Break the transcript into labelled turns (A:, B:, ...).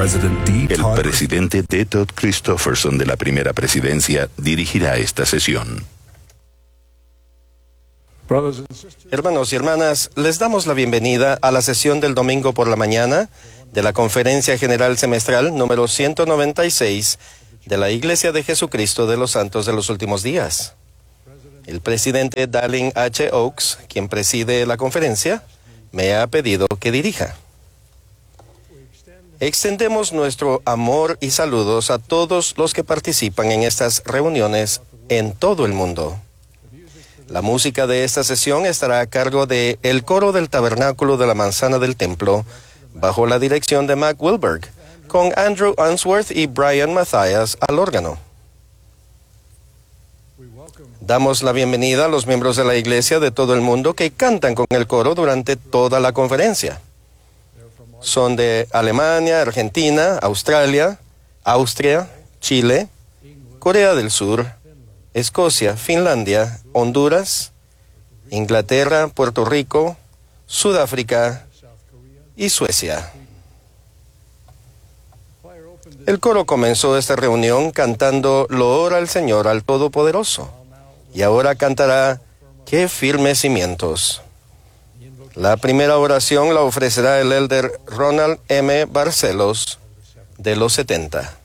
A: El presidente D. Todd Christofferson de la primera presidencia dirigirá esta sesión.
B: Hermanos y hermanas, les damos la bienvenida a la sesión del domingo por la mañana de la Conferencia General Semestral número 196 de la Iglesia de Jesucristo de los Santos de los Últimos Días. El presidente Dallin H. Oaks, quien preside la conferencia, me ha pedido que dirija. Extendemos nuestro amor y saludos a todos los que participan en estas reuniones en todo el mundo. La música de esta sesión estará a cargo de el coro del Tabernáculo de la Manzana del Templo, bajo la dirección de Mac Wilberg, con Andrew Unsworth y Brian Mathias al órgano. Damos la bienvenida a los miembros de la iglesia de todo el mundo que cantan con el coro durante toda la conferencia. Son de Alemania, Argentina, Australia, Austria, Chile, Corea del Sur, Escocia, Finlandia, Honduras, Inglaterra, Puerto Rico, Sudáfrica y Suecia. El coro comenzó esta reunión cantando Loor al Señor, al Todopoderoso, y ahora cantará Qué firmes cimientos. La primera oración la ofrecerá el elder Ronald M. Barcelos, de los 70.